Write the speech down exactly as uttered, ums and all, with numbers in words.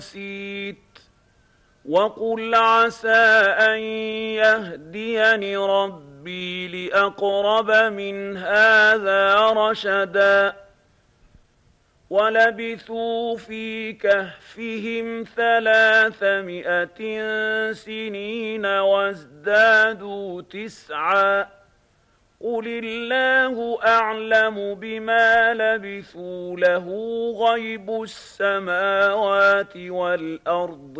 نسيت وقل عسى أن يهديني ربي لأقرب من هذا رشدا ولبثوا في كهفهم ثلاثمائة سنين وازدادوا تسعا قل الله أعلم بما لبثوا له غيب السماوات والأرض